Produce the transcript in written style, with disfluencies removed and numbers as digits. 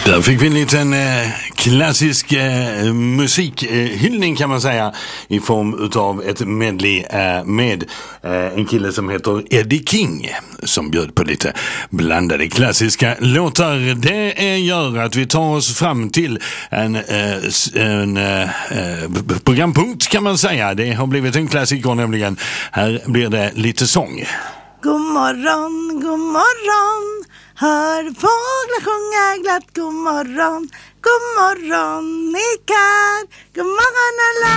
Där fick vi en liten klassisk musikhyllning kan man säga i form utav ett medley med en kille som heter Eddie King som bjöd på lite blandade klassiska låtar. Det gör att vi tar oss fram till en programpunkt kan man säga. Det har blivit en klassiker nämligen. Här blir det lite sång. God morgon, hör fåglar sjunga glatt. God morgon, ikar. God morgon alla.